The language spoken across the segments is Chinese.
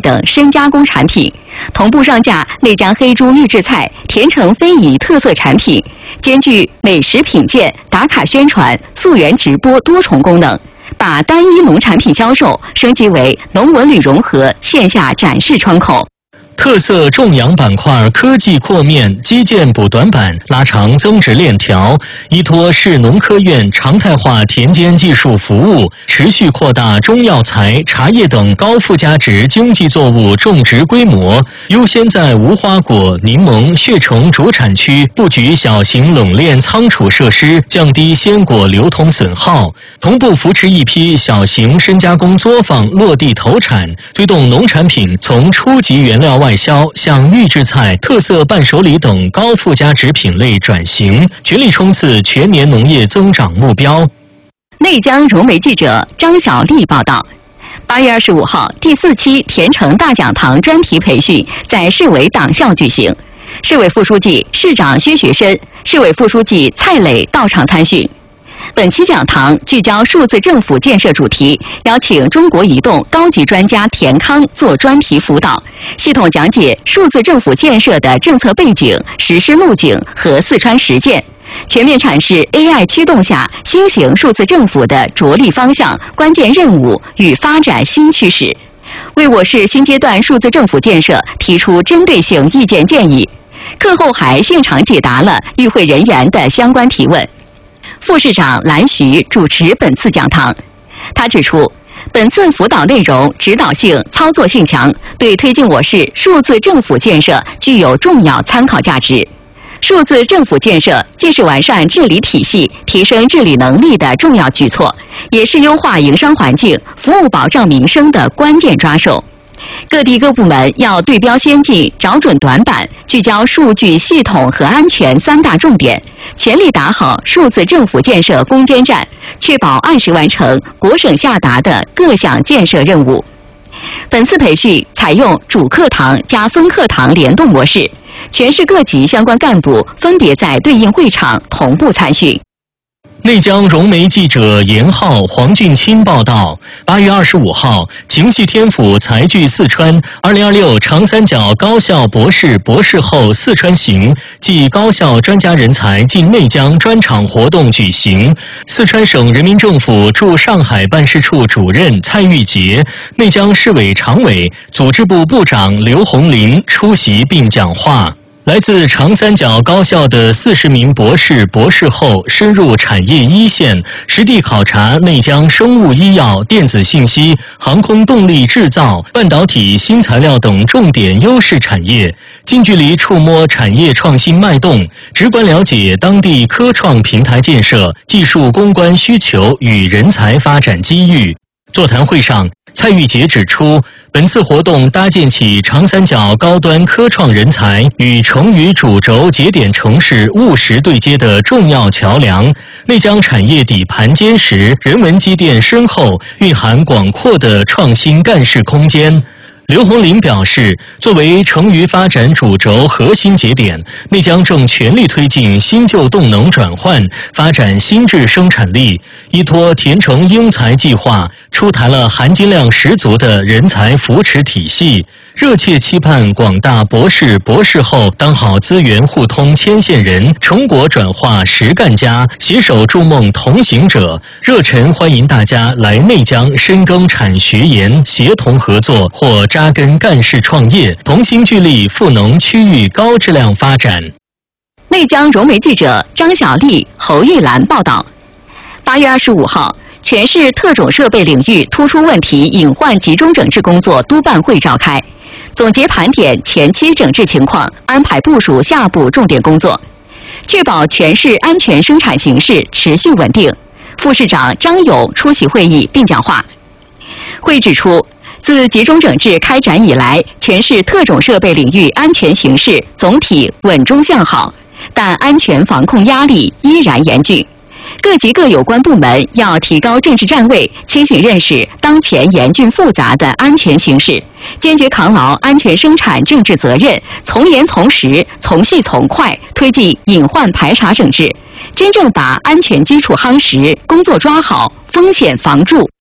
等深加工产品，同步上架内江黑猪预制菜、甜橙非遗特色产品，兼具美食品鉴、打卡宣传、溯源直播多重功能，把单一农产品销售升级为农文旅融合线下展示窗口。 特色种养板块科技扩面、基建补短板，拉长增值链条，依托市农科院常态化田间技术服务，持续扩大中药材、茶叶等高附加值经济作物种植规模，优先在无花果、柠檬、血橙主产区布局小型冷链仓储设施，降低鲜果流通损耗，同步扶持一批小型深加工作坊落地投产，推动农产品从初级原料外销向预制菜、特色伴手礼等高附加值品类转型，全力冲刺全年农业增长目标。 内江融媒记者张小丽报道。8月25号，第4期甜橙大讲堂专题培训在市委党校举行，市委副书记、市长薛学深、市委副书记蔡磊到场参训。本期讲堂聚焦数字政府建设主题，邀请中国移动高级专家田康做专题辅导，系统讲解数字政府建设的政策背景、实施路径和四川实践，全面阐释 AI 驱动下新型数字政府的着力方向、关键任务与发展新趋势，为我市新阶段数字政府建设提出针对性意见建议。课后还现场解答了与会人员的相关提问。副市长蓝徐主持本次讲堂，他指出，本次辅导内容指导性、操作性强，对推进我市数字政府建设具有重要参考价值。数字政府建设既是完善治理体系、提升治理能力的重要举措，也是优化营商环境、服务保障民生的关键抓手。各地各部门要对标先进，找准短板，聚焦数据系统和安全3大重点，全力打好数字政府建设攻坚战，确保按时完成国省下达的各项建设任务。本次培训采用主课堂加分课堂联动模式，全市各级相关干部分别在对应会场同步参训。 内江融媒记者严浩、黄俊钦报道：8月25号，情系天府财聚四川2026长三角高校博士、博士后四川行暨高校专家人才进内江专场活动举行。四川省人民政府驻上海办事处主任蔡玉杰、内江市委常委、组织部部长刘红林出席并讲话。来自长三角高校的40名博士、博士后深入产业一线，实地考察内江生物医药、电子信息、航空动力制造、半导体、新材料等重点优势产业，近距离触摸产业创新脉动，直观了解当地科创平台建设、技术攻关需求与人才发展机遇。座谈会上，蔡玉杰指出，本次活动搭建起长三角高端科创人才与成渝主轴节点城市务实对接的重要桥梁。内江产业底盘坚实，人文积淀深厚，蕴含广阔的创新干事空间。刘红林表示，作为成渝发展主轴核心节点，内江正全力推进新旧动能转换，发展新质生产力，依托甜橙英才计划，出台了含金量十足的人才扶持体系，热切期盼广大博士、博士后当好资源互通牵线人，成果转化实干家，携手筑梦同行者，热忱欢迎大家来内江深耕产学研，协同合作或扎根干事创业，同心聚力赋能区域高质量发展。 内江融媒记者张小丽、侯玉兰报道。8月25号，全市特种设备领域突出问题隐患集中整治工作督办会召开，总结盘点前期整治情况，安排部署下步重点工作，确保全市安全生产形势持续稳定。副市长张勇出席会议并讲话。会指出，自集中整治开展以来，全市特种设备领域安全形势总体稳中向好，但安全防控压力依然严峻。各级各有关部门要提高政治站位，清醒认识当前严峻复杂的安全形势，坚决扛牢安全生产政治责任，从严从实、从细从快推进隐患排查整治，真正把安全基础夯实，工作抓好，风险防住。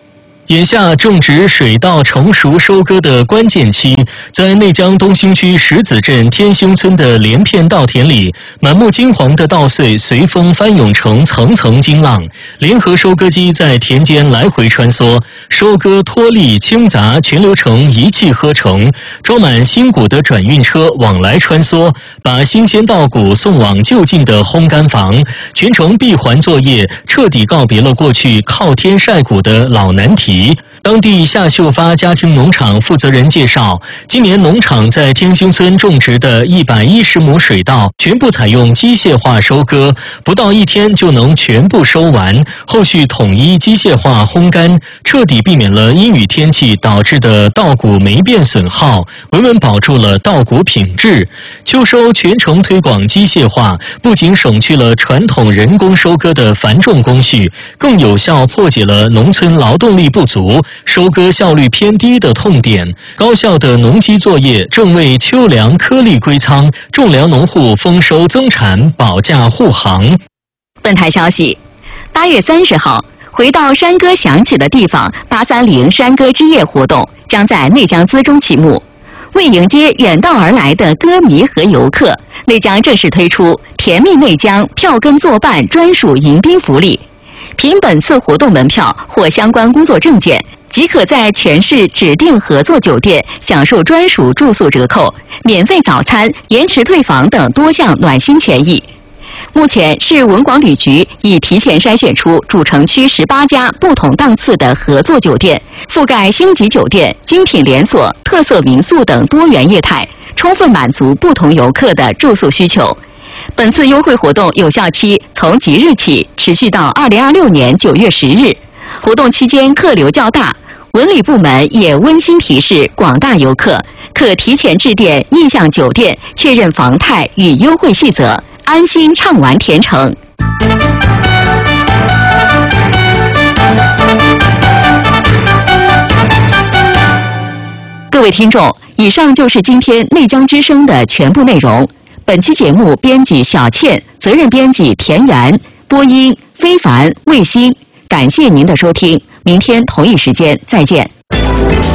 眼下正值水稻成熟收割的关键期，在内江东兴区石子镇天兴村的连片稻田里，满目金黄的稻穗随风翻涌成层层金浪，联合收割机在田间来回穿梭，收割脱粒清杂全流程一气呵成，装满新谷的转运车往来穿梭，把新鲜稻谷送往就近的烘干房，全程闭环作业，彻底告别了过去靠天晒谷的老难题。当地夏秀发家庭农场负责人介绍，今年农场在天兴村种植的110亩水稻全部采用机械化收割，不到1天就能全部收完，后续统一机械化烘干，彻底避免了阴雨天气导致的稻谷霉变损耗，稳稳保住了稻谷品质。秋收全程推广机械化，不仅省去了传统人工收割的繁重工序，更有效破解了农村劳动力不足、收割效率偏低的痛点。高效的农机作业正为秋粮颗粒归仓，种粮农户丰收增产，保驾护航。 本台消息，8月30号，回到山歌响起的地方830山歌之夜活动将在内江资中启幕。为迎接远道而来的歌迷和游客，内江正式推出甜蜜内江票根作伴专属迎宾福利。凭本次活动门票或相关工作证件，即可在全市指定合作酒店享受专属住宿折扣、免费早餐、延迟退房等多项暖心权益。目前，市文广旅局已提前筛选出主城区18家不同档次的合作酒店，覆盖星级酒店、精品连锁、特色民宿等多元业态，充分满足不同游客的住宿需求。本次优惠活动有效期从即日起持续到2026年9月10日。活动期间客流较大，文旅部门也温馨提示广大游客，可提前致电意向酒店确认房态与优惠细则，安心畅玩甜城。各位听众，以上就是今天内江之声的全部内容。本期节目编辑小倩，责任编辑田园，播音非凡、卫星。感谢您的收听，明天同一时间再见。